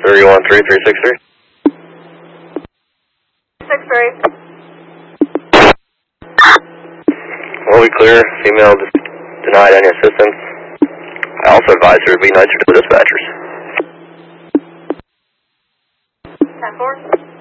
313-363. 63. Will we clear? Female denied any assistance. I also advise her to be nicer to the dispatchers. 10-4.